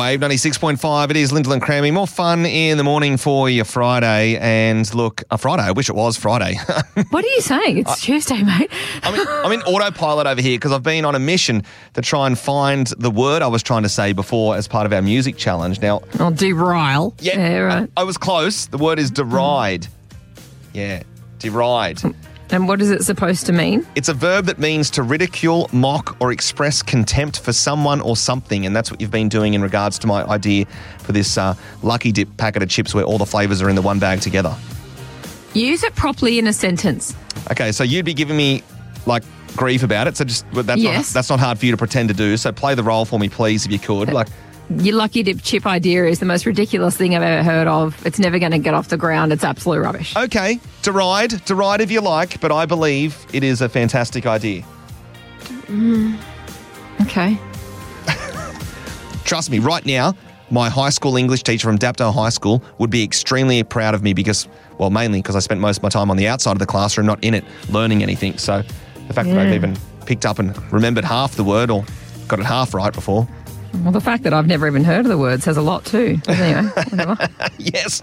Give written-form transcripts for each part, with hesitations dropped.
Wave 96.5. It is Lyndall and Crammy. More fun in the morning for your Friday. And look, a Friday. I wish it was Friday. What are you saying? It's Tuesday, mate. I'm in autopilot over here because I've been on a mission to try and find the word I was trying to say before as part of our music challenge. Now, derail. Yeah, right. I was close. The word is deride. Yeah, deride. And what is it supposed to mean? It's a verb that means to ridicule, mock, or express contempt for someone or something, and that's what you've been doing in regards to my idea for this Lucky Dip packet of chips where all the flavours are in the one bag together. Use it properly in a sentence. Okay, so you'd be giving me, grief about it, so that's not hard for you to pretend to do, so play the role for me, please, if you could. Your Lucky Dip chip idea is the most ridiculous thing I've ever heard of. It's never going to get off the ground. It's absolute rubbish. Okay, deride if you like, but I believe it is a fantastic idea. Okay. Trust me, right now, my high school English teacher from Dapto High School would be extremely proud of me mainly because I spent most of my time on the outside of the classroom, not in it, learning anything. So the fact that I've even picked up and remembered half the word or got it half right before. Well, the fact that I've never even heard of the word says a lot too. Anyway, whatever. Yes.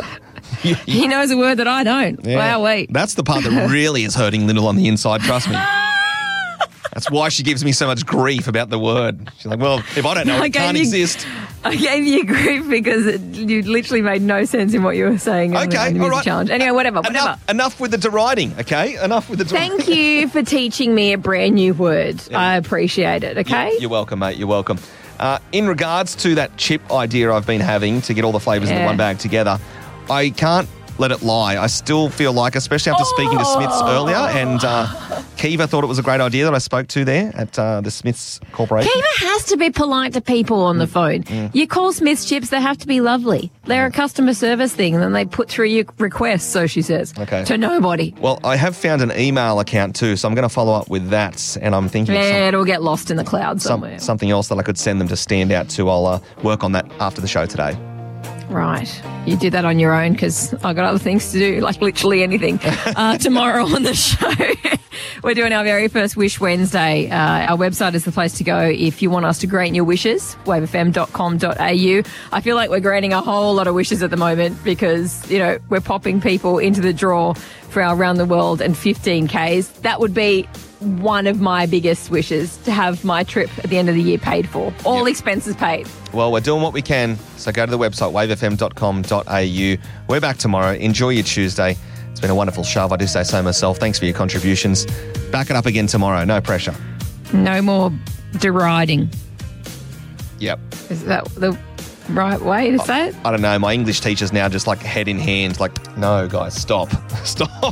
He knows a word that I don't. Yeah. Wow, wait. That's the part that really is hurting Lyndall on the inside, trust me. That's why she gives me so much grief about the word. She's like, well, if I don't know, it can't exist. I gave you grief because you literally made no sense in what you were saying. Okay, in the music challenge. Anyway, whatever. Enough with the deriding, okay? Enough with the deriding. Thank you for teaching me a brand new word. Yeah. I appreciate it, okay? You're welcome, mate. You're welcome. In regards to that chip idea I've been having to get all the flavours in the one bag together, I can't let it lie. I still feel like, especially after speaking to Smiths earlier, and Kiva thought it was a great idea that I spoke to there at the Smiths Corporation. Kiva has to be polite to people on the phone. You call Smiths Chips, they have to be lovely. They're a customer service thing, and then they put through your requests, so she says, to nobody. Well, I have found an email account too, so I'm going to follow up with that, and I'm thinking it'll get lost in the cloud somewhere. Something else that I could send them to stand out to. I'll work on that after the show today. Right. You did that on your own because I've got other things to do, like literally anything. Tomorrow on the show, we're doing our very first Wish Wednesday. Our website is the place to go if you want us to grant your wishes, wavefm.com.au. I feel like we're granting a whole lot of wishes at the moment because, we're popping people into the draw for our Round the World and 15Ks. That would be one of my biggest wishes, to have my trip at the end of the year paid for. All expenses paid. Well, we're doing what we can, so go to the website, wavefm.com.au. We're back tomorrow. Enjoy your Tuesday. It's been a wonderful show, if I do say so myself. Thanks for your contributions. Back it up again tomorrow. No pressure. No more deriding. Yep. Is that the right way to say it? I don't know. My English teacher's now just head in hand, no, guys, stop. Stop.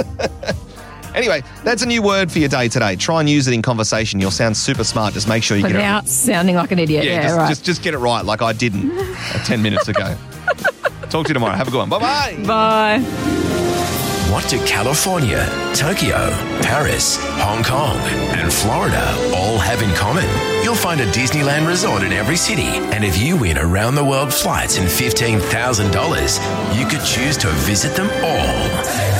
Anyway, that's a new word for your day today. Try and use it in conversation. You'll sound super smart. Just make sure you get it without sounding like an idiot. Just get it right like I didn't 10 minutes ago. Talk to you tomorrow. Have a good one. Bye-bye. Bye. What do California, Tokyo, Paris, Hong Kong and Florida all have in common? You'll find a Disneyland resort in every city. And if you win around-the-world flights and $15,000, you could choose to visit them all.